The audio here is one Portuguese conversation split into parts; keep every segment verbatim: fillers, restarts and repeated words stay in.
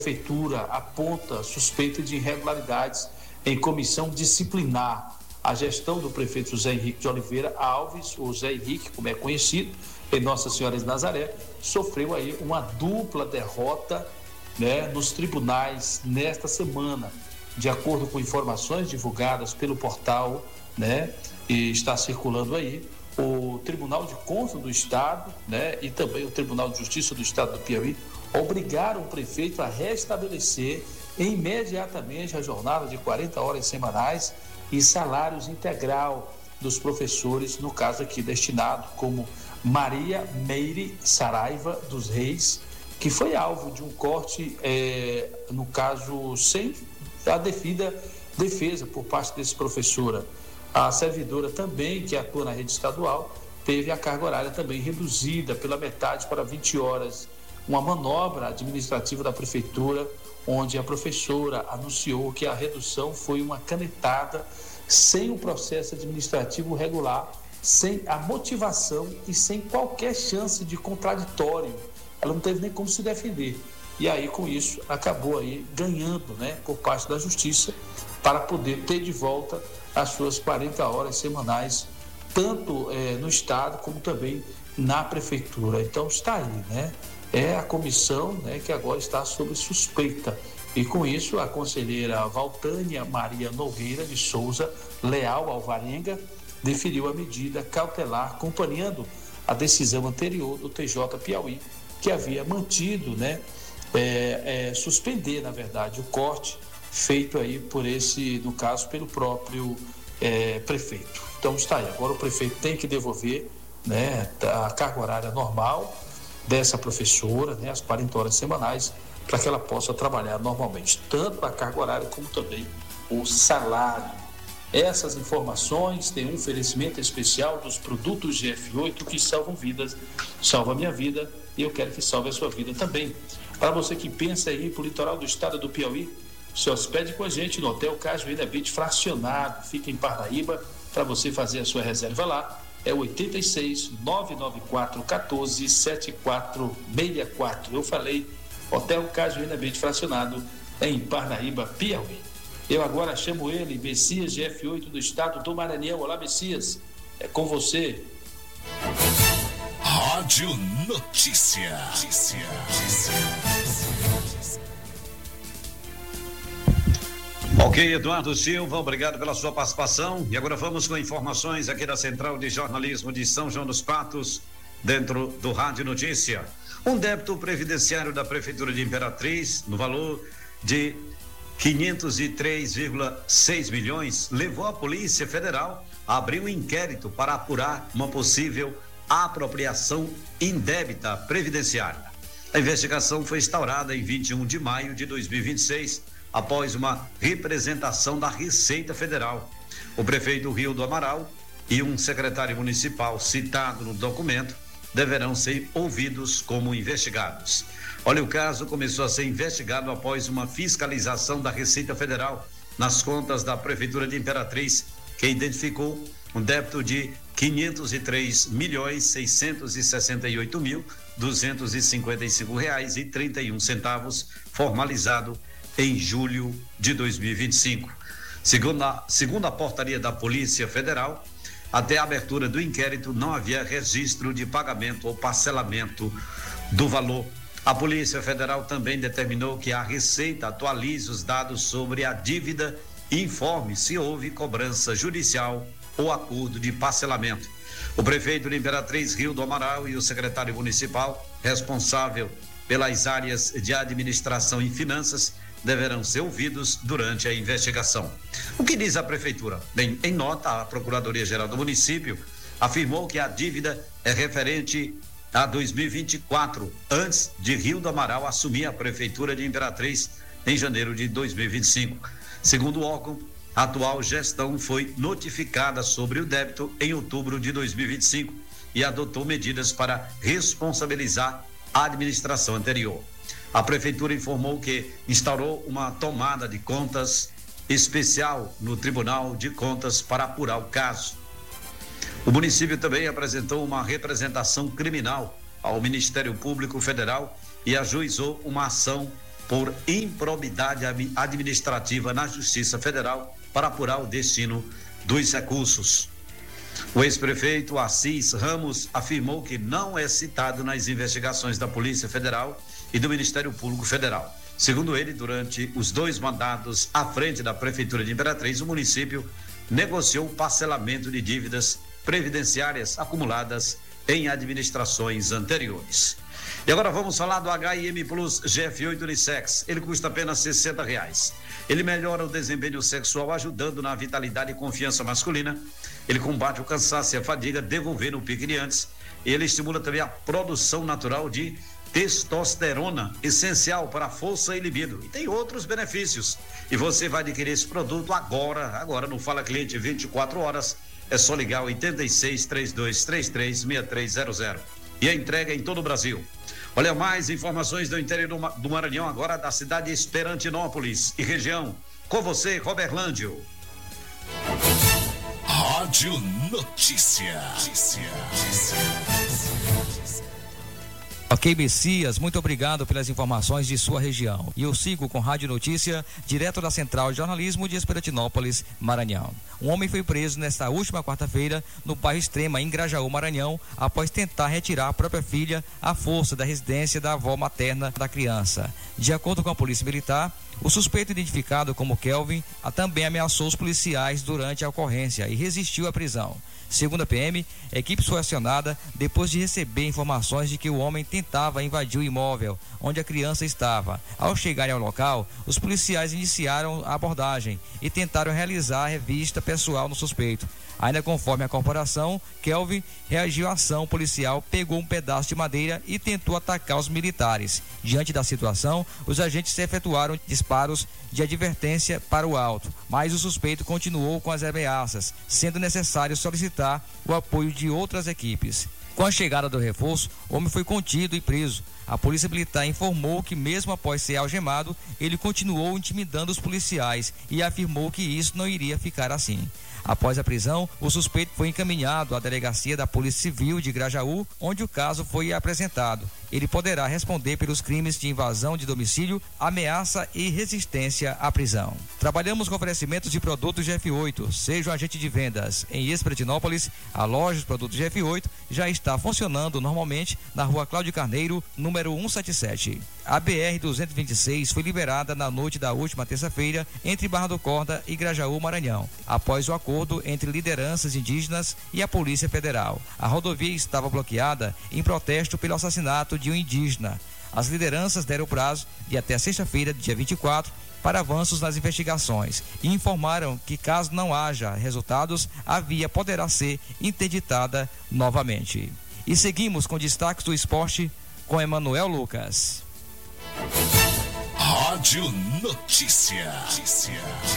Prefeitura aponta suspeita de irregularidades em comissão disciplinar. A gestão do prefeito José Henrique de Oliveira Alves, o José Henrique, como é conhecido, em Nossa Senhora de Nazaré, sofreu aí uma dupla derrota, né, nos tribunais nesta semana. De acordo com informações divulgadas pelo portal, né, e está circulando aí, o Tribunal de Contas do Estado, né, e também o Tribunal de Justiça do Estado do Piauí obrigaram o prefeito a restabelecer imediatamente a jornada de quarenta horas semanais e salários integral dos professores, no caso aqui destinado como Maria Meire Saraiva dos Reis, que foi alvo de um corte, é, no caso, sem a devida defesa por parte desse professora. A servidora também, que atua na rede estadual, teve a carga horária também reduzida pela metade para vinte horas. Uma manobra administrativa da prefeitura, onde a professora anunciou que a redução foi uma canetada, sem o processo administrativo regular, sem a motivação e sem qualquer chance de contraditório. Ela não teve nem como se defender. E aí, com isso, acabou aí ganhando, né, por parte da justiça, para poder ter de volta as suas quarenta horas semanais, tanto eh, no estado como também na prefeitura. Então está aí, né? É a comissão, né, que agora está sob suspeita. E com isso, a conselheira Valtânia Maria Nogueira de Souza Leal Alvarenga deferiu a medida cautelar, acompanhando a decisão anterior do T J Piauí, que havia mantido, né, é, é, suspender, na verdade, o corte feito aí por esse, no caso, pelo próprio é, prefeito. Então está aí. Agora o prefeito tem que devolver, né, a carga horária normal dessa professora, né, as quarenta horas semanais, para que ela possa trabalhar normalmente, tanto a carga horária como também o salário. Essas informações têm um oferecimento especial dos produtos G F oito que salvam vidas, salva a minha vida e eu quero que salve a sua vida também. Para você que pensa em ir para o litoral do estado do Piauí, se hospede com a gente no Hotel Cajuína Beach fracionado, fica em Parnaíba, para você fazer a sua reserva lá. É oitenta e seis, nove nove quatro, um quatro, sete quatro seis quatro. Eu falei, Hotel Cajuína Beach fracionado, em Parnaíba, Piauí. Eu agora chamo ele, Messias G F oito do estado do Maranhão. Olá, Messias, é com você. Rádio Notícia. Notícia. Ok, Eduardo Silva, obrigado pela sua participação. E agora vamos com informações aqui da Central de Jornalismo de São João dos Patos, dentro do Rádio Notícia. Um débito previdenciário da Prefeitura de Imperatriz, no valor de quinhentos e três vírgula seis milhões, levou a Polícia Federal a abrir um inquérito para apurar uma possível apropriação indébita previdenciária. A investigação foi instaurada em vinte e um de maio de dois mil e vinte e seis, após uma representação da Receita Federal. O prefeito Rio do Amaral e um secretário municipal citado no documento deverão ser ouvidos como investigados. Olha, o caso começou a ser investigado após uma fiscalização da Receita Federal nas contas da Prefeitura de Imperatriz, que identificou um débito de quinhentos e três milhões, seiscentos e sessenta e oito mil, duzentos e cinquenta e cinco reais e trinta e um centavos, formalizado em julho de dois mil e vinte e cinco. Segundo a, segundo a portaria da Polícia Federal, até a abertura do inquérito não havia registro de pagamento ou parcelamento do valor. A Polícia Federal também determinou que a Receita atualize os dados sobre a dívida e informe se houve cobrança judicial ou acordo de parcelamento. O prefeito de Imperatriz, Rio do Amaral, e o secretário municipal responsável pelas áreas de administração e finanças deverão ser ouvidos durante a investigação. O que diz a prefeitura? Bem, em nota, a Procuradoria-Geral do município afirmou que a dívida é referente a dois mil e vinte e quatro, antes de Rio do Amaral assumir a prefeitura de Imperatriz em janeiro de dois mil e vinte e cinco. Segundo o órgão, a atual gestão foi notificada sobre o débito em outubro de dois mil e vinte e cinco e adotou medidas para responsabilizar a administração anterior. A prefeitura informou que instaurou uma tomada de contas especial no Tribunal de Contas para apurar o caso. O município também apresentou uma representação criminal ao Ministério Público Federal e ajuizou uma ação por improbidade administrativa na Justiça Federal para apurar o destino dos recursos. O ex-prefeito Assis Ramos afirmou que não é citado nas investigações da Polícia Federal e do Ministério Público Federal. Segundo ele, durante os dois mandatos à frente da Prefeitura de Imperatriz, o município negociou o parcelamento de dívidas previdenciárias acumuladas em administrações anteriores. E agora vamos falar do H I M Plus G F oito Unissex. Ele custa apenas sessenta reais. Ele melhora o desempenho sexual, ajudando na vitalidade e confiança masculina. Ele combate o cansaço e a fadiga, devolvendo o pique de antes. Ele estimula também a produção natural de testosterona, essencial para a força e libido. E tem outros benefícios. E você vai adquirir esse produto agora, agora no Fala Cliente vinte e quatro horas. É só ligar oitenta e seis, trinta e dois, trinta e três, sessenta e três zero zero. E a entrega em todo o Brasil. Olha, mais informações do interior do Maranhão, agora da cidade de Esperantinópolis e região. Com você, Roberlândio. Rádio Notícia. Notícia. Ok, Messias, muito obrigado pelas informações de sua região. E eu sigo com Rádio Notícia, direto da Central de Jornalismo de Esperantinópolis, Maranhão. Um homem foi preso nesta última quarta-feira no bairro Extrema, em Grajaú, Maranhão, após tentar retirar a própria filha à força da residência da avó materna da criança. De acordo com a Polícia Militar, o suspeito, identificado como Kelvin, também ameaçou os policiais durante a ocorrência e resistiu à prisão. Segundo a P M, a equipe foi acionada depois de receber informações de que o homem tentava invadir o imóvel onde a criança estava. Ao chegarem ao local, os policiais iniciaram a abordagem e tentaram realizar a revista pessoal no suspeito. Ainda conforme a corporação, Kelvin reagiu à ação policial, pegou um pedaço de madeira e tentou atacar os militares. Diante da situação, os agentes efetuaram disparos de advertência para o alto, mas o suspeito continuou com as ameaças, sendo necessário solicitar o apoio de outras equipes. Com a chegada do reforço, o homem foi contido e preso. A Polícia Militar informou que, mesmo após ser algemado, ele continuou intimidando os policiais e afirmou que isso não iria ficar assim. Após a prisão, o suspeito foi encaminhado à delegacia da Polícia Civil de Grajaú, onde o caso foi apresentado. Ele poderá responder pelos crimes de invasão de domicílio, ameaça e resistência à prisão. Trabalhamos com oferecimentos de produtos G F oito. Seja um agente de vendas. Em Esperantinópolis, a loja de produtos G F oito já está funcionando normalmente na rua Cláudio Carneiro, número cento e setenta e sete. A B R duzentos e vinte e seis foi liberada na noite da última terça-feira entre Barra do Corda e Grajaú, Maranhão, após o acordo entre lideranças indígenas e a Polícia Federal. A rodovia estava bloqueada em protesto pelo assassinato de um indígena. As lideranças deram prazo de até sexta-feira, dia vinte e quatro, para avanços nas investigações e informaram que, caso não haja resultados, a via poderá ser interditada novamente. E seguimos com destaques do esporte com Emanuel Lucas. Rádio Notícia. Notícia.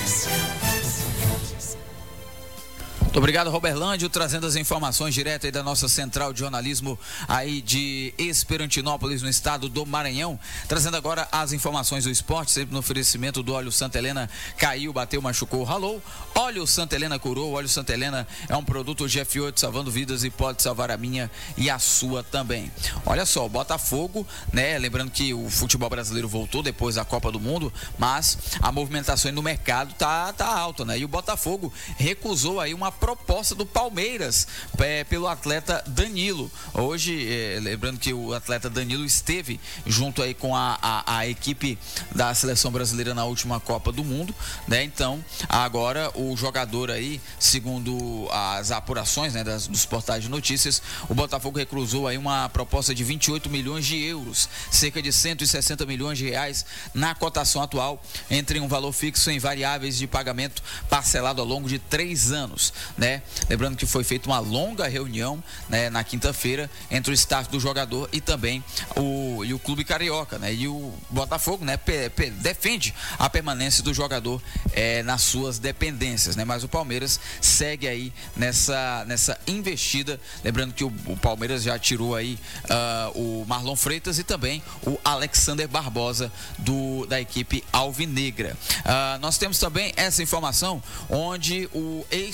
Muito obrigado, Roberlândio, trazendo as informações direto aí da nossa central de jornalismo aí de Esperantinópolis, no estado do Maranhão. Trazendo agora as informações do esporte, sempre no oferecimento do óleo Santa Helena. Caiu, bateu, machucou, ralou. Óleo Santa Helena curou. Óleo Santa Helena é um produto G F oito salvando vidas e pode salvar a minha e a sua também. Olha só, o Botafogo, né? Lembrando que o futebol brasileiro voltou depois da Copa do Mundo, mas a movimentação no mercado tá, tá alta, né? E o Botafogo recusou aí uma proposta do Palmeiras é, pelo atleta Danilo. Hoje, é, lembrando que o atleta Danilo esteve junto aí com a, a, a equipe da seleção brasileira na última Copa do Mundo, né? Então, agora o jogador aí, segundo as apurações, né, das, dos portais de notícias, o Botafogo recusou aí uma proposta de vinte e oito milhões de euros, cerca de cento e sessenta milhões de reais na cotação atual, entre um valor fixo em variáveis de pagamento parcelado ao longo de três anos. Né? Lembrando que foi feita uma longa reunião, né, na quinta-feira entre o staff do jogador e também o, e o clube carioca, né? E o Botafogo, né, pe, pe, defende a permanência do jogador é, nas suas dependências, né? Mas o Palmeiras segue aí nessa, nessa investida, lembrando que o, o Palmeiras já tirou aí uh, o Marlon Freitas e também o Alexander Barbosa do, da equipe alvinegra. Uh, nós temos também essa informação onde o ex-presidente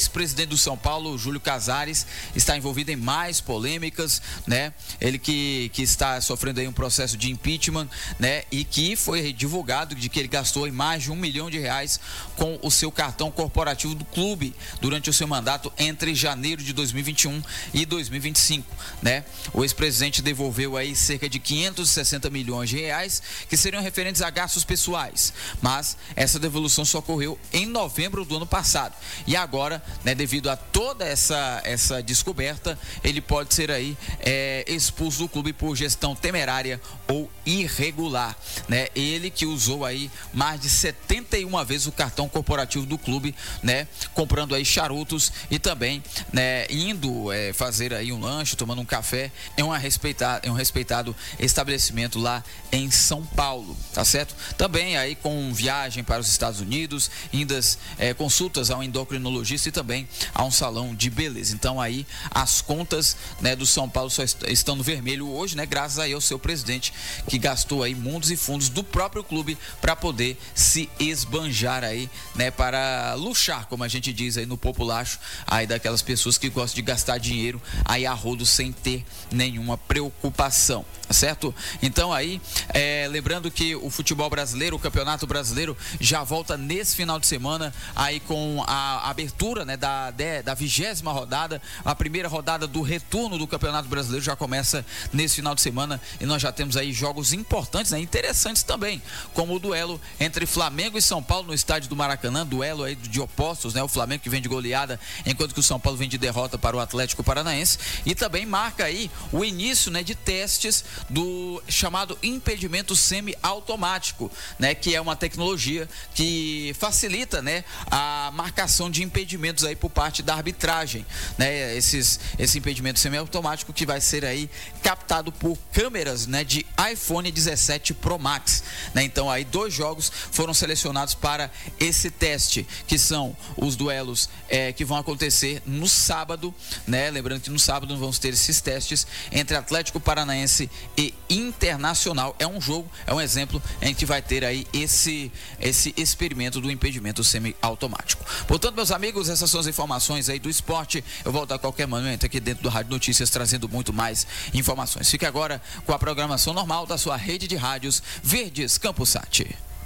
do São Paulo, Júlio Casares, está envolvido em mais polêmicas, né? Ele que, que está sofrendo aí um processo de impeachment, né? E que foi divulgado de que ele gastou em mais de um milhão de reais com o seu cartão corporativo do clube durante o seu mandato entre janeiro de dois mil e vinte e um e dois mil e vinte e cinco, né? O ex-presidente devolveu aí cerca de quinhentos e sessenta milhões de reais que seriam referentes a gastos pessoais, mas essa devolução só ocorreu em novembro do ano passado. E agora, né, devido a toda essa, essa descoberta, ele pode ser aí é, expulso do clube por gestão temerária ou irregular, né? Ele que usou aí mais de setenta e uma vezes o cartão corporativo do clube, né? Comprando aí charutos e também, né, indo é, fazer aí um lanche, tomando um café em, uma respeitado, em um respeitado estabelecimento lá em São Paulo, tá certo? Também aí com viagem para os Estados Unidos, indas, é, consultas ao endocrinologista e também a um salão de beleza. Então aí as contas, né, do São Paulo só est- estão no vermelho hoje, né? Graças aí ao seu presidente que gastou aí mundos e fundos do próprio clube para poder se esbanjar aí, né? Para luxar, como a gente diz aí no populacho, aí daquelas pessoas que gostam de gastar dinheiro aí a rodo sem ter nenhuma preocupação, tá certo? Então aí, é, lembrando que o futebol brasileiro, o Campeonato Brasileiro já volta nesse final de semana aí com a abertura, né, da, da vigésima rodada, a primeira rodada do retorno do Campeonato Brasileiro já começa nesse final de semana e nós já temos aí jogos importantes, né, interessantes também, como o duelo entre Flamengo e São Paulo no estádio do Maracanã, duelo aí de opostos, né, o Flamengo que vem de goleada, enquanto que o São Paulo vem de derrota para o Atlético Paranaense, e também marca aí o início, né, de testes do chamado impedimento semiautomático, né, que é uma tecnologia que facilita, né, a marcação de impedimentos aí por parte da arbitragem, né, esses, esse impedimento semiautomático que vai ser aí captado por câmeras, né, de iPhone dezessete Pro Max, né? Então aí dois jogos foram selecionados para esse teste, que são os duelos é, que vão acontecer no sábado, né? Lembrando que no sábado vamos ter esses testes entre Atlético Paranaense e Internacional. É um jogo, é um exemplo em que vai ter aí esse, esse experimento do impedimento semiautomático. Portanto, meus amigos, essas são as informações aí do esporte. Eu volto a qualquer momento aqui dentro do Rádio Notícias trazendo muito mais informações. Fique agora com a programação normal da sua rede de rádios Verdes Campusat.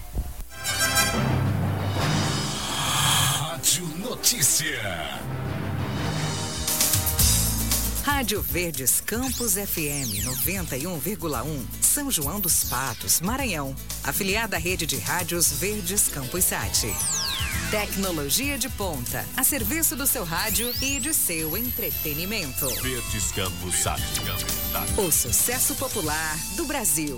Rádio Notícia. Rádio Verdes Campus F M noventa e um vírgula um, São João dos Patos, Maranhão. Afiliada à rede de rádios Verdes Campusat. Tecnologia de ponta, a serviço do seu rádio e de seu entretenimento. Verdes Campusat. O sucesso popular do Brasil.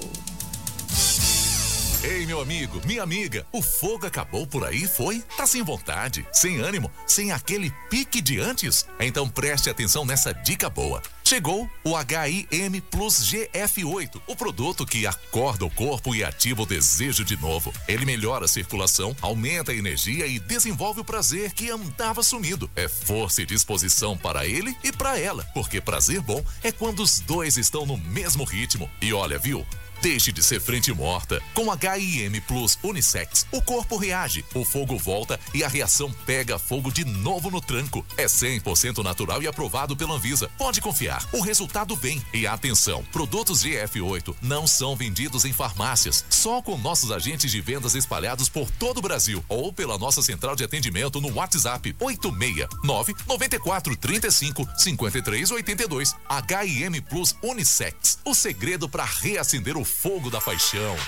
Ei, meu amigo, minha amiga, o fogo acabou por aí, foi? Tá sem vontade, sem ânimo, sem aquele pique de antes? Então preste atenção nessa dica boa. Chegou o H I M Plus G F oito, o produto que acorda o corpo e ativa o desejo de novo. Ele melhora a circulação, aumenta a energia e desenvolve o prazer que andava sumido. É força e disposição para ele e para ela, porque prazer bom é quando os dois estão no mesmo ritmo. E olha, viu? Deixe de ser frente morta. Com H I M Plus Unissex, o corpo reage, o fogo volta e a reação pega fogo de novo no tranco. É cem por cento natural e aprovado pela Anvisa. Pode confiar, o resultado vem. E atenção, produtos G F oito não são vendidos em farmácias, só com nossos agentes de vendas espalhados por todo o Brasil ou pela nossa central de atendimento no WhatsApp oito seis nove nove quatro três cinco cinco três oito dois. H I M Plus Unissex, o segredo para reacender o fogo da paixão.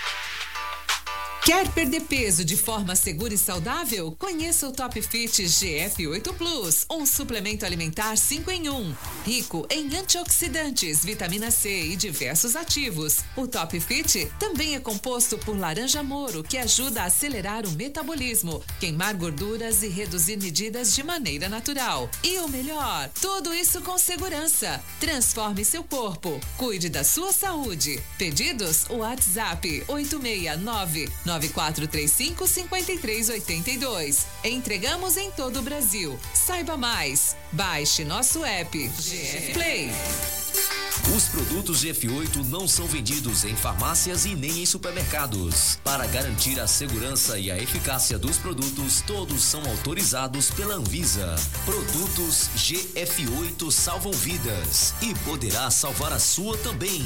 Quer perder peso de forma segura e saudável? Conheça o Top Fit G F oito Plus, um suplemento alimentar cinco em um, rico em antioxidantes, vitamina C e diversos ativos. O Top Fit também é composto por laranja moro, que ajuda a acelerar o metabolismo, queimar gorduras e reduzir medidas de maneira natural. E o melhor, tudo isso com segurança. Transforme seu corpo, cuide da sua saúde. Pedidos? WhatsApp oito seis nove nove quatro três cinco cinco três oito dois. Entregamos em todo o Brasil. Saiba mais. Baixe nosso app G F Play. Os produtos G F oito não são vendidos em farmácias e nem em supermercados. Para garantir a segurança e a eficácia dos produtos, todos são autorizados pela Anvisa. Produtos G F oito salvam vidas e poderá salvar a sua também.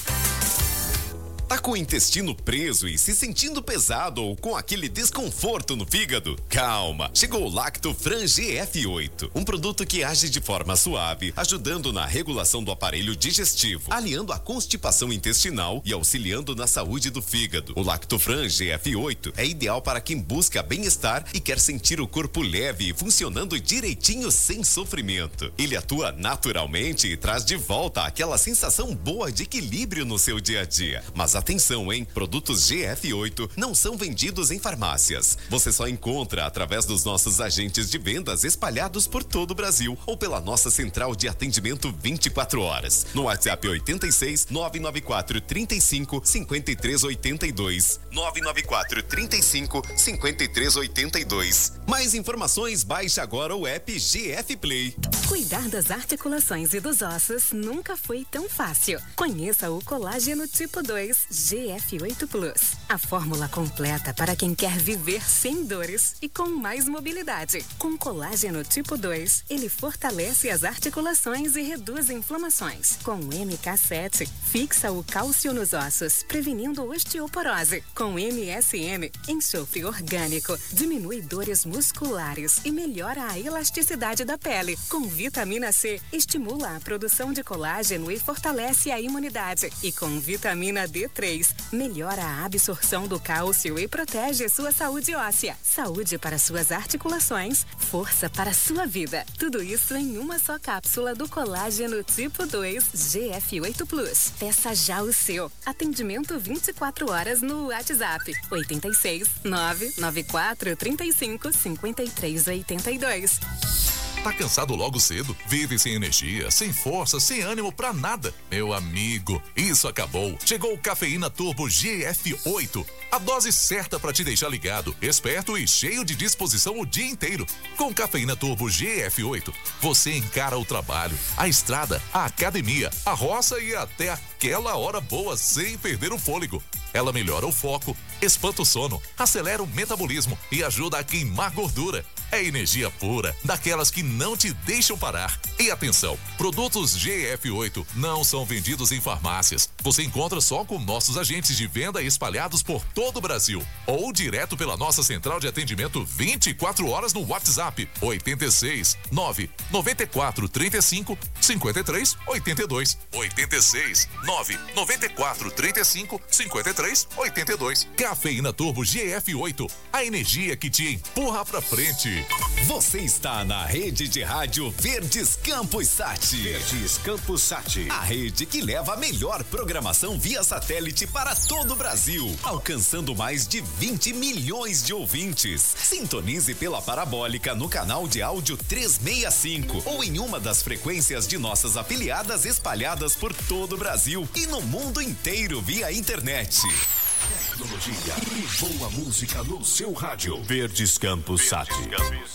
Tá com o intestino preso e se sentindo pesado ou com aquele desconforto no fígado? Calma, chegou o Lactofran G F oito, um produto que age de forma suave, ajudando na regulação do aparelho digestivo, aliando a constipação intestinal e auxiliando na saúde do fígado. O Lactofran G F oito é ideal para quem busca bem-estar e quer sentir o corpo leve e funcionando direitinho sem sofrimento. Ele atua naturalmente e traz de volta aquela sensação boa de equilíbrio no seu dia a dia. Mas atenção, hein? Produtos G F oito não são vendidos em farmácias. Você só encontra através dos nossos agentes de vendas espalhados por todo o Brasil ou pela nossa central de atendimento vinte e quatro horas. No WhatsApp oitenta e seis, nove nove quatro, trinta e cinco, cinquenta e três oitenta e dois. nove nove quatro, trinta e cinco, cinquenta e três oitenta e dois. Mais informações, baixe agora o app G F Play. Cuidar das articulações e dos ossos nunca foi tão fácil. Conheça o colágeno tipo dois G F oito Plus. A fórmula completa para quem quer viver sem dores e com mais mobilidade. Com colágeno tipo dois, ele fortalece as articulações e reduz inflamações. Com M K sete, fixa o cálcio nos ossos, prevenindo osteoporose. Com M S M, enxofre orgânico, diminui dores musculares e melhora a elasticidade da pele. Com vitamina C, estimula a produção de colágeno e fortalece a imunidade. E com vitamina D três, melhora a absorção do cálcio e protege sua saúde óssea. Saúde para suas articulações, força para sua vida. Tudo isso em uma só cápsula do colágeno tipo dois G F oito Plus. Peça já o seu. Atendimento vinte e quatro horas no WhatsApp oitenta e seis, nove nove quatro, trinta e cinco, cinquenta e três oitenta e dois. Tá cansado logo cedo? Vive sem energia, sem força, sem ânimo pra nada? Meu amigo, isso acabou. Chegou o Cafeína Turbo G F oito. A dose certa para te deixar ligado, esperto e cheio de disposição o dia inteiro. Com Cafeína Turbo G F oito, você encara o trabalho, a estrada, a academia, a roça e até aquela hora boa sem perder o fôlego. Ela melhora o foco, espanta o sono, acelera o metabolismo e ajuda a queimar gordura. É energia pura, daquelas que não te deixam parar. E atenção, produtos G F oito não são vendidos em farmácias. Você encontra só com nossos agentes de venda espalhados por todo o Brasil. Ou direto pela nossa central de atendimento vinte e quatro horas no WhatsApp oitenta e seis, nove nove quatro, trinta e cinco, cinquenta e três oitenta e dois. oitenta e seis, nove nove quatro, trinta e cinco, cinquenta e três oitenta e dois. Cafeína Turbo G F oito, a energia que te empurra pra frente. Você está na rede de rádio Verdes Campos Sat. Verdes Campos Sat. A rede que leva a melhor programação via satélite para todo o Brasil, alcançando mais de vinte milhões de ouvintes. Sintonize pela parabólica no canal de áudio trezentos e sessenta e cinco ou em uma das frequências de nossas afiliadas espalhadas por todo o Brasil e no mundo inteiro via internet. Tecnologia e boa música no seu rádio. Verdes Campos Sat.